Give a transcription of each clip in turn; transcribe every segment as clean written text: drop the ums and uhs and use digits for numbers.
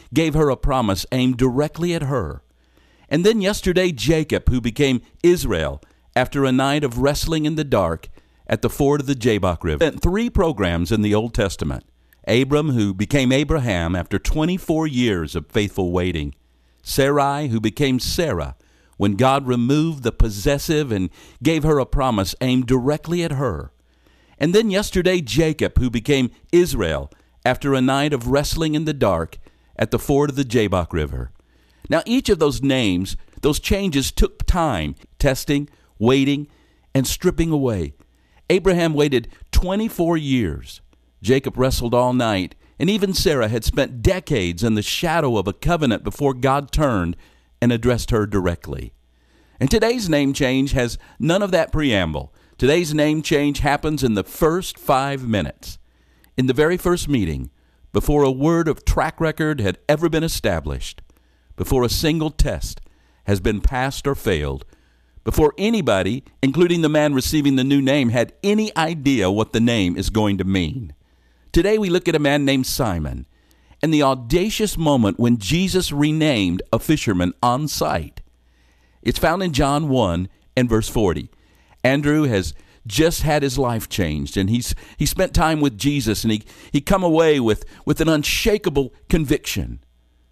gave her a promise aimed directly at her. And then yesterday, Jacob, who became Israel after a night of wrestling in the dark at the ford of the Jabbok River. Spent 3 programs in the Old Testament. Abram, who became Abraham after 24 years of faithful waiting. Sarai, who became Sarah when God removed the possessive and gave her a promise aimed directly at her. And then yesterday, Jacob, who became Israel after a night of wrestling in the dark at the ford of the Jabbok River. Now, each of those names, those changes took time, testing, waiting, and stripping away. Abraham waited 24 years. Jacob wrestled all night, and even Sarah had spent decades in the shadow of a covenant before God turned and addressed her directly. And today's name change has none of that preamble. Today's name change happens in the first 5 minutes. In the very first meeting, before a word of track record had ever been established, before a single test has been passed or failed, before anybody, including the man receiving the new name, had any idea what the name is going to mean. Today we look at a man named Simon and the audacious moment when Jesus renamed a fisherman on sight. It's found in John 1 and verse 40. Andrew has just had his life changed, and he spent time with Jesus, and he come away with an unshakable conviction.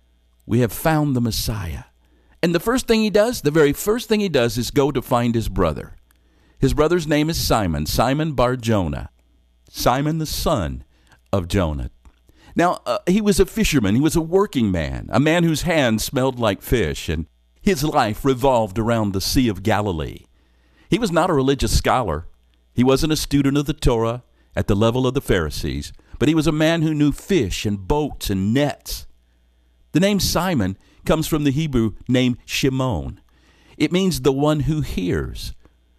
We have found the Messiah. And the very first thing he does is go to find his brother. His brother's name is Simon, Simon Bar-Jonah, Simon the son of Jonah. Now, he was a fisherman. He was a working man, a man whose hands smelled like fish, and his life revolved around the Sea of Galilee. He was not a religious scholar. He wasn't a student of the Torah at the level of the Pharisees, but he was a man who knew fish and boats and nets. The name Simon comes from the Hebrew name Shimon. It means the one who hears.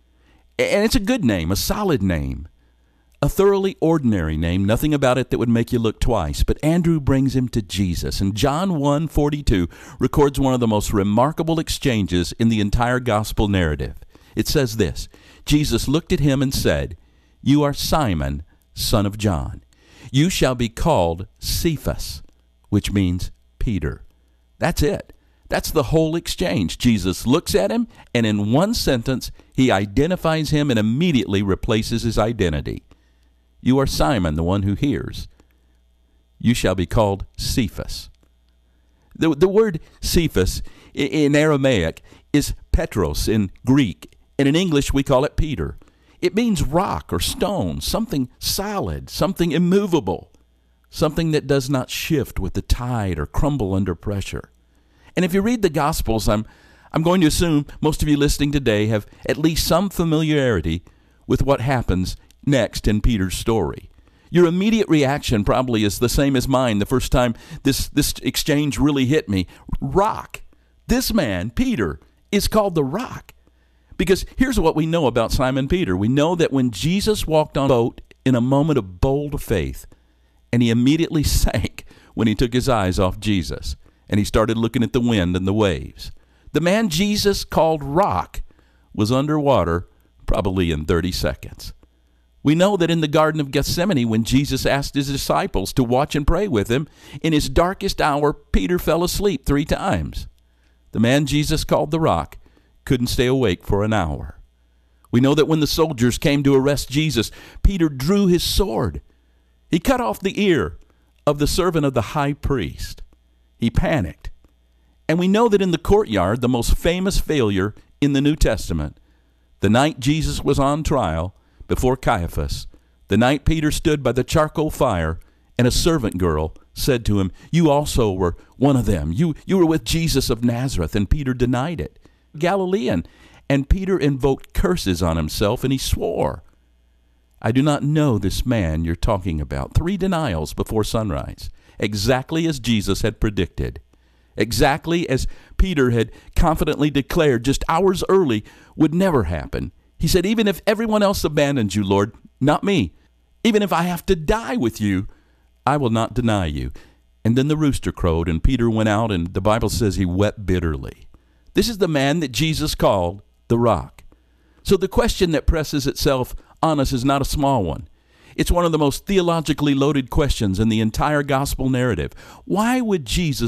And it's a good name, a solid name, a thoroughly ordinary name, nothing about it that would make you look twice. But Andrew brings him to Jesus. And John 1:42 records one of the most remarkable exchanges in the entire gospel narrative. It says this: Jesus looked at him and said, "You are Simon, son of John. You shall be called Cephas," which means Peter. That's it. That's the whole exchange. Jesus looks at him, and in one sentence, he identifies him and immediately replaces his identity. You are Simon, the one who hears. You shall be called Cephas. The word Cephas in Aramaic is Petros in Greek, and in English we call it Peter. It means rock or stone, something solid, something immovable, something that does not shift with the tide or crumble under pressure. And if you read the Gospels, I'm going to assume most of you listening today have at least some familiarity with what happens next in Peter's story. Your immediate reaction probably is the same as mine the first time this exchange really hit me. Rock. This man, Peter, is called the Rock. Because here's what we know about Simon Peter. We know that when Jesus walked on a boat in a moment of bold faith, and he immediately sank when he took his eyes off Jesus, and he started looking at the wind and the waves. The man Jesus called Rock was underwater probably in 30 seconds. We know that in the Garden of Gethsemane, when Jesus asked his disciples to watch and pray with him, in his darkest hour, Peter fell asleep 3 times. The man Jesus called the Rock couldn't stay awake for an hour. We know that when the soldiers came to arrest Jesus, Peter drew his sword. He cut off the ear of the servant of the high priest. He panicked. And we know that in the courtyard, the most famous failure in the New Testament, the night Jesus was on trial before Caiaphas, the night Peter stood by the charcoal fire, and a servant girl said to him, "You also were one of them. You were with Jesus of Nazareth," and Peter denied it. Galilean. And Peter invoked curses on himself, and he swore, "I do not know this man you're talking about." 3 denials before sunrise, exactly as Jesus had predicted, exactly as Peter had confidently declared just hours early would never happen. He said, "Even if everyone else abandons you, Lord, not me. Even if I have to die with you, I will not deny you." And then the rooster crowed, and Peter went out, and the Bible says he wept bitterly. This is the man that Jesus called the Rock. So the question that presses itself on us is not a small one. It's one of the most theologically loaded questions in the entire gospel narrative. Why would Jesus